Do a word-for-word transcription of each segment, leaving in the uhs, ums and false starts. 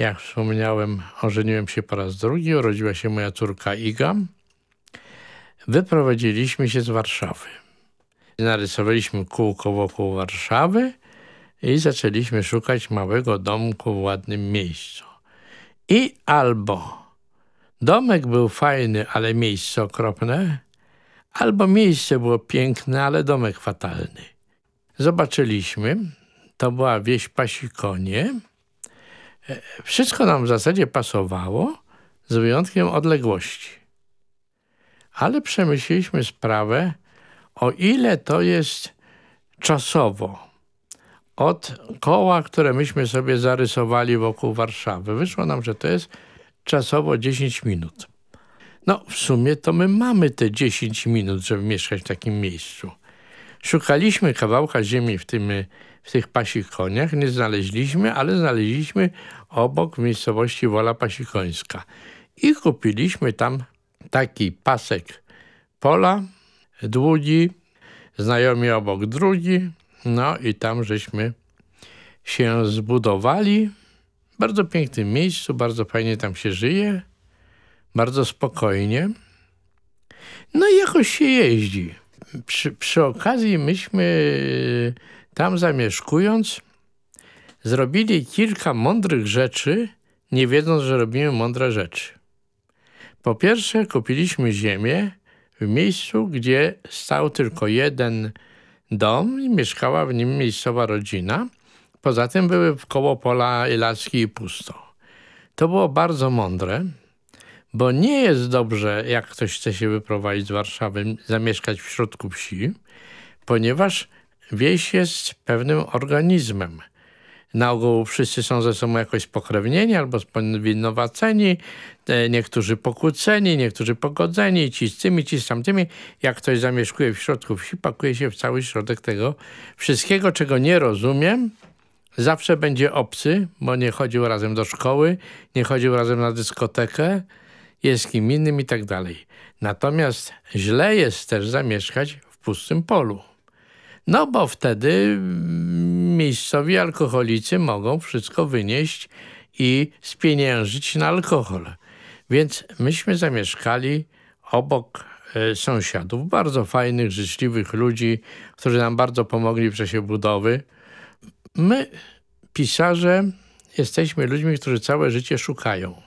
Jak wspomniałem, ożeniłem się po raz drugi, urodziła się moja córka Iga. Wyprowadziliśmy się z Warszawy. Narysowaliśmy kółko wokół Warszawy i zaczęliśmy szukać małego domku w ładnym miejscu. I albo domek był fajny, ale miejsce okropne, albo miejsce było piękne, ale domek fatalny. Zobaczyliśmy, to była wieś Pasikonie. Wszystko nam w zasadzie pasowało, z wyjątkiem odległości. Ale przemyśleliśmy sprawę, o ile to jest czasowo od koła, które myśmy sobie zarysowali wokół Warszawy. Wyszło nam, że to jest czasowo dziesięć minut. No w sumie to my mamy te dziesięć minut, żeby mieszkać w takim miejscu. Szukaliśmy kawałka ziemi w, tym, w tych Pasikoniach, nie znaleźliśmy, ale znaleźliśmy obok w miejscowości Wola Pasikońska. I kupiliśmy tam taki pasek pola, długi, znajomi obok drugi, no i tam żeśmy się zbudowali. W bardzo pięknym miejscu, bardzo fajnie tam się żyje, bardzo spokojnie. No i jakoś się jeździ. Przy, przy okazji myśmy tam zamieszkując zrobili kilka mądrych rzeczy, nie wiedząc, że robimy mądre rzeczy. Po pierwsze, kupiliśmy ziemię w miejscu, gdzie stał tylko jeden dom i mieszkała w nim miejscowa rodzina. Poza tym były koło pola laski i pusto. To było bardzo mądre, bo nie jest dobrze, jak ktoś chce się wyprowadzić z Warszawy, zamieszkać w środku wsi, ponieważ wieś jest pewnym organizmem. Na ogół wszyscy są ze sobą jakoś spokrewnieni albo spowinowaceni, niektórzy pokłóceni, niektórzy pogodzeni, ci z tymi, ci z tamtymi. Jak ktoś zamieszkuje w środku wsi, pakuje się w cały środek tego wszystkiego, czego nie rozumiem. Zawsze będzie obcy, bo nie chodził razem do szkoły, nie chodził razem na dyskotekę, jest kim innym i tak dalej. Natomiast źle jest też zamieszkać w pustym polu. No bo wtedy miejscowi alkoholicy mogą wszystko wynieść i spieniężyć na alkohol. Więc myśmy zamieszkali obok e, sąsiadów, bardzo fajnych, życzliwych ludzi, którzy nam bardzo pomogli w czasie budowy. My, pisarze, jesteśmy ludźmi, którzy całe życie szukają.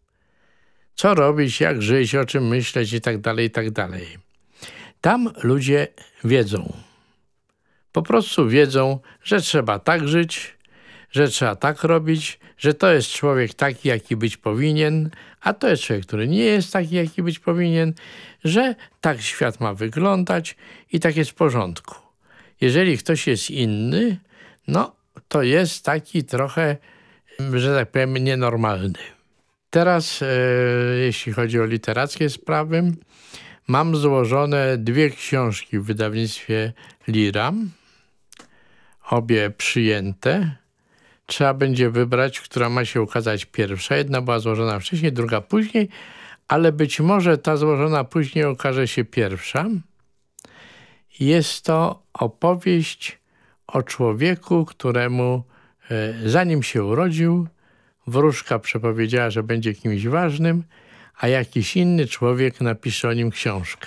Co robić, jak żyć, o czym myśleć i tak dalej, i tak dalej. Tam ludzie wiedzą. Po prostu wiedzą, że trzeba tak żyć, że trzeba tak robić, że to jest człowiek taki, jaki być powinien, a to jest człowiek, który nie jest taki, jaki być powinien, że tak świat ma wyglądać i tak jest w porządku. Jeżeli ktoś jest inny, no to jest taki trochę, że tak powiem, nienormalny. Teraz, e, jeśli chodzi o literackie sprawy, mam złożone dwie książki w wydawnictwie Lira, obie przyjęte. Trzeba będzie wybrać, która ma się ukazać pierwsza. Jedna była złożona wcześniej, druga później, ale być może ta złożona później okaże się pierwsza. Jest to opowieść o człowieku, któremu e, zanim się urodził, wróżka przepowiedziała, że będzie kimś ważnym, a jakiś inny człowiek napisze o nim książkę.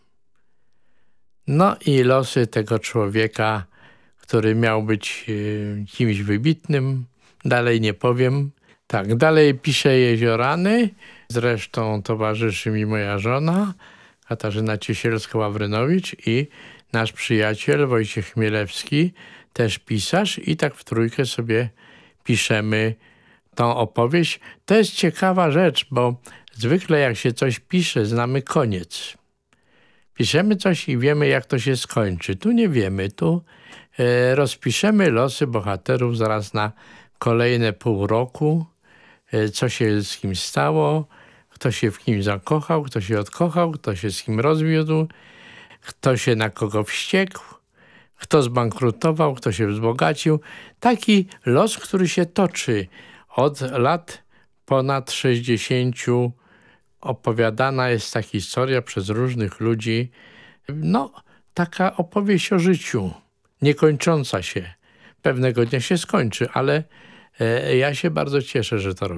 No i losy tego człowieka, który miał być y, kimś wybitnym, dalej nie powiem. Tak, dalej piszę Jeziorany, zresztą towarzyszy mi moja żona, Katarzyna Ciesielska-Ławrynowicz i nasz przyjaciel Wojciech Chmielewski, też pisarz, i tak w trójkę sobie piszemy tą opowieść. To jest ciekawa rzecz, bo zwykle jak się coś pisze, znamy koniec. Piszemy coś i wiemy, jak to się skończy. Tu nie wiemy, tu e, rozpiszemy losy bohaterów zaraz na kolejne pół roku, e, co się z kim stało, kto się w kim zakochał, kto się odkochał, kto się z kim rozwiódł, kto się na kogo wściekł, kto zbankrutował, kto się wzbogacił. Taki los, który się toczy od lat ponad sześćdziesięciu. Opowiadana jest ta historia przez różnych ludzi. No, taka opowieść o życiu, niekończąca się. Pewnego dnia się skończy, ale e, ja się bardzo cieszę, że to robię.